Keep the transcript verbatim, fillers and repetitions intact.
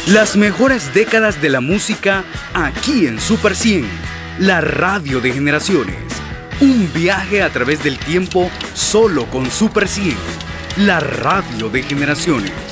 Las mejores décadas de la música aquí en Super cien, la radio de generaciones. Un viaje a través del tiempo solo con Super cien, la radio de generaciones.